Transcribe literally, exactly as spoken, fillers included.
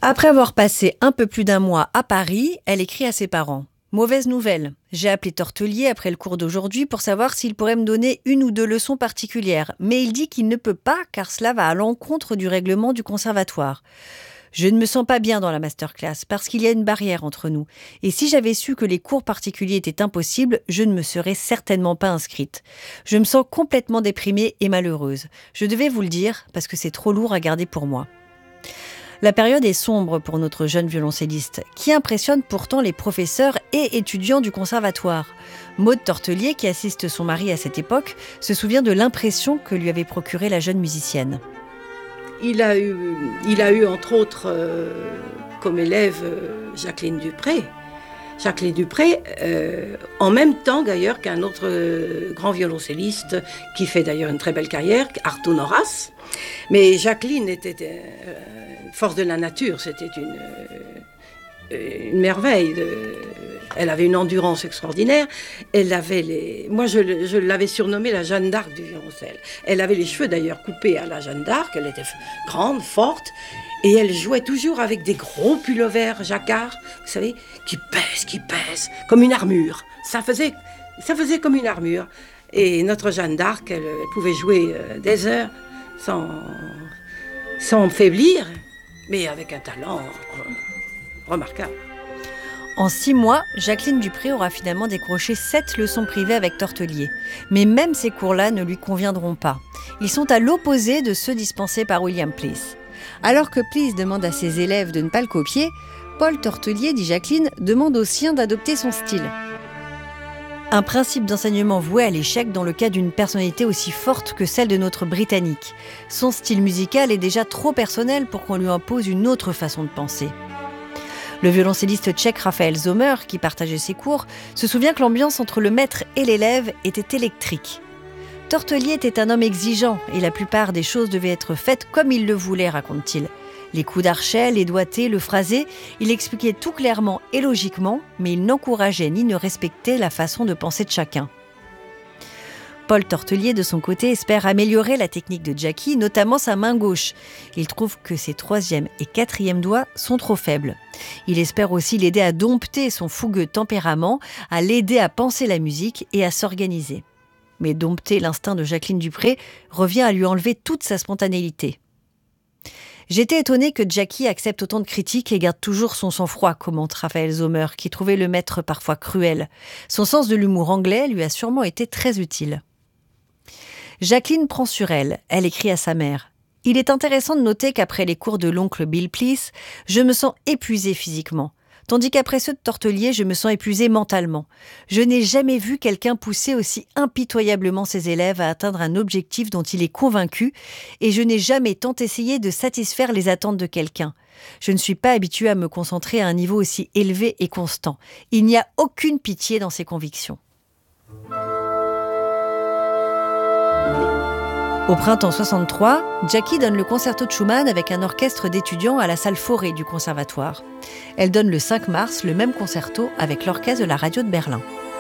Après avoir passé un peu plus d'un mois à Paris, elle écrit à ses parents. Mauvaise nouvelle, j'ai appelé Tortelier après le cours d'aujourd'hui pour savoir s'il pourrait me donner une ou deux leçons particulières, mais il dit qu'il ne peut pas car cela va à l'encontre du règlement du conservatoire. Je ne me sens pas bien dans la masterclass parce qu'il y a une barrière entre nous. Et si j'avais su que les cours particuliers étaient impossibles, je ne me serais certainement pas inscrite. Je me sens complètement déprimée et malheureuse. Je devais vous le dire parce que c'est trop lourd à garder pour moi. La période est sombre pour notre jeune violoncelliste, qui impressionne pourtant les professeurs et étudiants du conservatoire. Maude Tortelier, qui assiste son mari à cette époque, se souvient de l'impression que lui avait procurée la jeune musicienne. Il a eu, il a eu entre autres euh, comme élève euh, Jacqueline Dupré. Jacqueline Dupré, euh, en même temps d'ailleurs qu'un autre euh, grand violoncelliste qui fait d'ailleurs une très belle carrière, Artaud Noras. Mais Jacqueline était euh, force de la nature, c'était une, euh, une merveille. De, elle avait une endurance extraordinaire. Elle avait les, moi je, je l'avais surnommée la Jeanne d'Arc du violoncelle. Elle avait les cheveux d'ailleurs coupés à la Jeanne d'Arc. Elle était grande, forte. Et elle jouait toujours avec des gros pullovers jacquard, vous savez, qui pèsent, qui pèsent, comme une armure. Ça faisait, ça faisait comme une armure. Et notre Jeanne d'Arc, elle, elle pouvait jouer euh, des heures sans, sans faiblir, mais avec un talent euh, remarquable. En six mois, Jacqueline Dupré aura finalement décroché sept leçons privées avec Tortelier. Mais même ces cours-là ne lui conviendront pas. Ils sont à l'opposé de ceux dispensés par William Pleece. Alors que Pleece demande à ses élèves de ne pas le copier, Paul Tortelier, dit Jacqueline, demande aux siens d'adopter son style. Un principe d'enseignement voué à l'échec dans le cas d'une personnalité aussi forte que celle de notre Britannique. Son style musical est déjà trop personnel pour qu'on lui impose une autre façon de penser. Le violoncelliste tchèque Raphaël Zomer, qui partageait ses cours, se souvient que l'ambiance entre le maître et l'élève était électrique. Tortelier était un homme exigeant et la plupart des choses devaient être faites comme il le voulait, raconte-t-il. Les coups d'archet, les doigtés, le phrasé, il expliquait tout clairement et logiquement, mais il n'encourageait ni ne respectait la façon de penser de chacun. Paul Tortelier, de son côté, espère améliorer la technique de Jackie, notamment sa main gauche. Il trouve que ses troisième et quatrième doigts sont trop faibles. Il espère aussi l'aider à dompter son fougueux tempérament, à l'aider à penser la musique et à s'organiser. Mais dompter l'instinct de Jacqueline Dupré revient à lui enlever toute sa spontanéité. J'étais étonnée que Jackie accepte autant de critiques et garde toujours son sang-froid, commente Raphaël Zomer, qui trouvait le maître parfois cruel. Son sens de l'humour anglais lui a sûrement été très utile. Jacqueline prend sur elle, elle écrit à sa mère. Il est intéressant de noter qu'après les cours de l'oncle Bill Pleece, je me sens épuisée physiquement. Tandis qu'après ceux de Tortelier, je me sens épuisée mentalement. Je n'ai jamais vu quelqu'un pousser aussi impitoyablement ses élèves à atteindre un objectif dont il est convaincu, et je n'ai jamais tant essayé de satisfaire les attentes de quelqu'un. Je ne suis pas habituée à me concentrer à un niveau aussi élevé et constant. Il n'y a aucune pitié dans ses convictions. Au printemps soixante-trois, Jackie donne le concerto de Schumann avec un orchestre d'étudiants à la salle Fauré du conservatoire. Elle donne le cinq mars le même concerto avec l'orchestre de la radio de Berlin.